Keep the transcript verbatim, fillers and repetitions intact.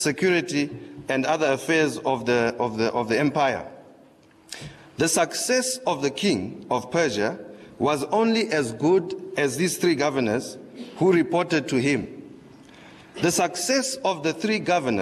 security and other affairs of the, of the, of the empire. The success of the king of Persia was only as good as these three governors who reported to him. The success of the three governors